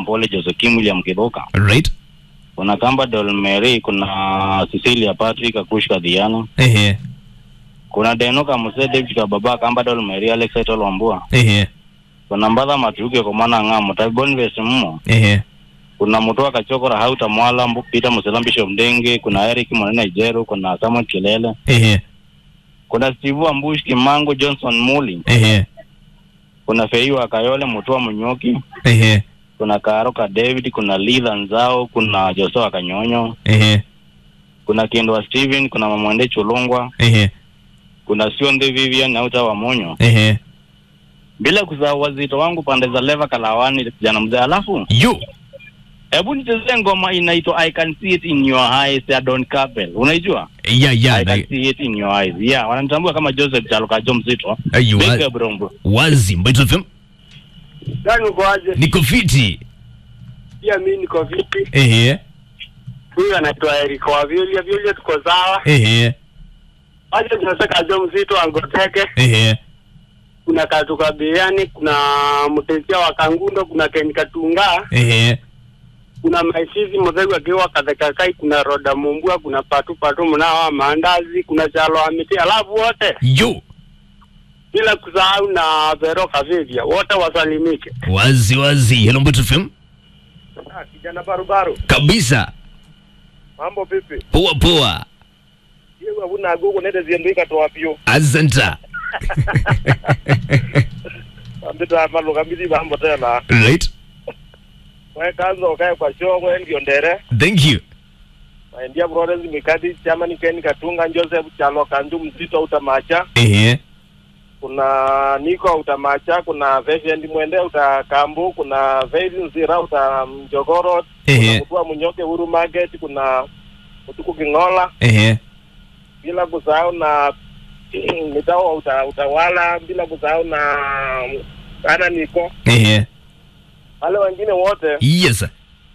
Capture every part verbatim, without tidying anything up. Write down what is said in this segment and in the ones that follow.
Mpole, Josephine William Kiboka. Right. Kuna Kamba Dolmeri, kuna Cecilia Patrick Akushka Diana. Ehe. Kuna Denoka Muse David Kababa Kamba Dolmeri Alex Eto Lombua. Ehe. Kuna Mbadha Matuke Komana Ngamo Tabon Vesumo. Ehe. Kuna Mutoa Kachokora Hauta Mwala Mbu Peter Muselambisho Mdenge, kuna Eric Mwanena Ijero, kuna Samuel Kilele. Ehe. Kuna Steve Ambush Kimango Johnson Muli. Ehe. Kuna Feiwa Kayole Mutoa Munyoki. Ehe. Kuna Karoka David, kuna Lila Nzao, kuna Joshua Kanyonyo. Ehe. Kuna Kindwa Steven, kuna Mamwende Chulungwa. Ehe. Kuna Sionde Vivian na Uta wa Monyo. Ehe. Bila kusahau wazito wangu pande za Leva Kalawani jana mzee. Alafu Yo. hebu nichezee ngoma inaitwa I Can See It in Your Eyes ya Don Capel. Unaijua? Yeah, yeah. I Can See It in Your Eyes. Yeah, wananitambua kama Joseph Chaloka Jomzito. Ayu, Bega brongo. wazi Mbeto F M. Dani uko aje? Niko fiti. Pia mimi niko fiti. Ehe. Huyu anaitwa Eric wa Violia, Violia tuko sawa. Ehe. Aje tunasaka Jomzito angoteke. Ehe. Kuna Katuka Biani, kuna Mutesia wa Kangundo, kuna Ken Katunga. Ehe. Kuna Maisizi Muzegu akiwa Kathekakai, kuna Roda Mumbua, kuna Patu Patu Mnawa Maandazi, kuna Chalo Amiti, alafu wote. Yo. Bila kusahau na Vero Kavivia, wote wasalimike. Wazi wazi. Hello Mbeto F M. Ah, kijana barubaru. Kabisa. Mambo vipi? Poa poa. Yeye huna gogo nende ziendeka to wapio. Azanta. Ambita malo kamili mambo tena. Right. Wewe kaanza ukae kwa show wewe ndio ndere. Thank you. Ndia brothers mikadi chama ni Ken Katunga Joseph Chalo Kandu Mzito utamacha. Ehe. Kuna Niko utamacha, kuna Vision Mwende utakambu, kuna Vaidi Nzira utamjogoro, Ehe. kuna Mtua Munyoke Huru Market, kuna Utuku Kingola. Ehe. Bila kusahau na mitao uta, utawala, bila kusahau na ana Niko. Ehe. Wale wengine wote Yes.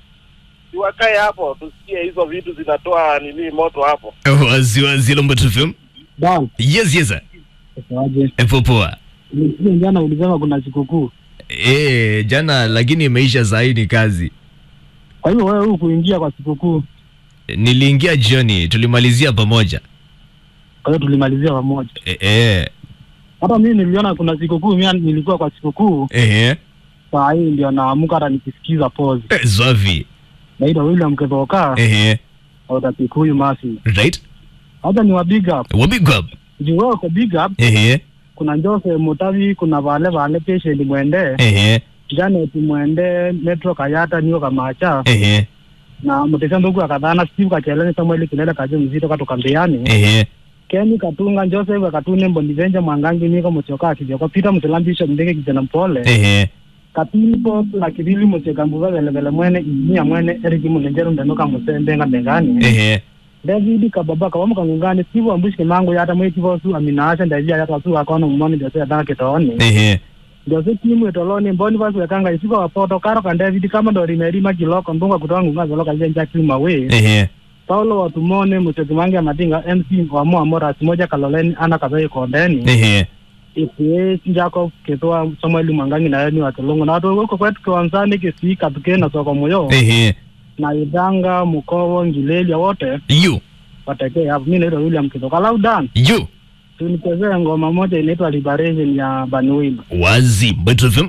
siwakae hapo tusikie hizo vitu zinatoa nini moto hapo. Wazi wazi. Hello Mbeto F M. Dan. Yes yes. Waje. Epo poa. Nilisikia jana ulisema kuna sikukuu. Eh, jana lakini imeisha zaidi kazi. Kwa hiyo wewe hukuingia kwa sikukuu. Niliingia jioni, tulimalizia pamoja. Kwa hiyo tulimalizia pamoja. Eh eh. Hata mimi niliona kuna sikukuu, mimi nilikuwa kwa sikukuu. Ehe. Saa hii ndio naamka hata nikisikiza pause. Eh, Zwavi. Naitwa William Kiboka. Ehe. Au Kikuyu Masi. Right. Hata ni wa big up. Wa big up. Ndio wao kwa big up. Ehe. Kuna Jose Mutavi, kuna wale wale patient Mwende. Ehe. Janet Mwende, Metro Kayata niyo kamacha. Ehe. Na Mutesa ndugu akadhana Steve Kacheleni Samuel Kilele Kaje Mzito katoka Mbeani. Ehe. Keni Katunga Joseph Akatune Mbondivenja Mwangangi niko Mchoka akijoko Peter Mselambisho Mdenge kijana Mpole. Ehe. Katimbo la kibili Mchekambuva vele vele mwene Inya mwene Eric Munenjeru Ndenoka Msendenga Mbengani. Ehe. David Kababa Kawamu Kangungani Steve Ambush Kimango yata mwetivo su Aminaasha Ndajia yata su akono mmoni Jose Adana Kitaoni. Ehe. Jose Kimu etoloni mboni vasu wekanga isipo wapoto karo kan David kama ndo rimerima kiloko ndunga kutoka ngunga zoloka jenja kilima we. Ehe. Paulo Watumone Mchekimangi ya Madinga M C wa Moa Mora Simoja Kaloleni ana Kabei Kondeni. Ehe. Ife Jacob Ketoa Samuel Mwangangi na yani watolongo na watu wako kwetu kwa msani kisi katuke na soko moyo. Ehe. Na Idanga Mukowo Ngileli wote You. wateke hapo. Mimi naitwa William Kidoka Laudan. You. Tunichezea ngoma moja inaitwa Liberation ya Banuwin. Wazi Mbeto F M.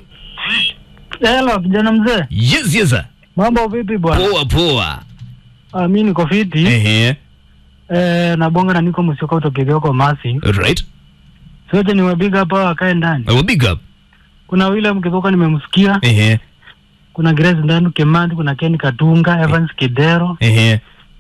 Hello kijana mzee. Yes yes. Mambo vipi bwana? Poa poa. Ah, mimi niko fiti. Ehe. Eh, na bonga na niko msoko utokea huko Masi. Right. Sote ni wabiga hapa akae ndani. Wa big up. Kuna William Kiboka nimemsikia. Ehe. Kuna Grace Ndanu Kemandi, kuna Ken Katunga, Evans Kidero. Ehe.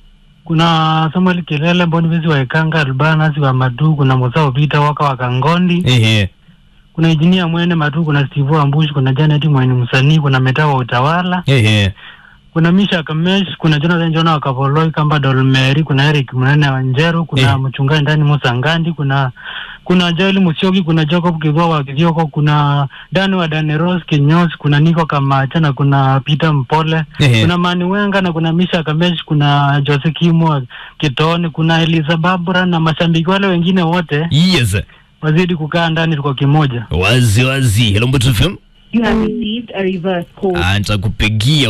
Kuna Samuel Kilele Mboni Vizi wa Ekanga, Albana wa Madu, kuna Mozao Vita waka wa Kangondi. Ehe. Kuna Engineer Mwene Madu, kuna Steve Ambush, kuna Janet Mwene Msanii, kuna Meta wa Utawala. Ehe. Kuna Misha Kamesh, kuna Jonathan Jona wa Kavoloi, Kamba Dolmeri, kuna Eric Mnene wa Njeru, kuna Eh. Mchungaji Ndani Musa Ngandi, kuna kuna Joel Musyoki, kuna Jacob Kigoa wa Kivyoko, kuna Dani wa Daneros Kinyosi, kuna Niko Kamacha na kuna Peter Mpole. Ehe. Kuna Mani Wenga na kuna Misha Kamesh, kuna Jose Kimu wa Kitoni, kuna Eliza Babura na mashabiki wale wengine wote Yes. wazidi kukaa ndani kwa kimoja. Wazi wazi. Hello Mbeto F M. You have received a reverse call. Anta kupigia